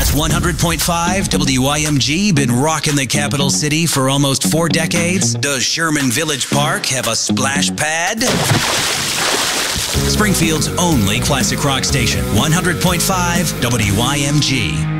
Has 100.5 WYMG been rocking the capital city for almost 4 decades? Does Sherman Village Park have a splash pad? Springfield's only classic rock station, 100.5 WYMG.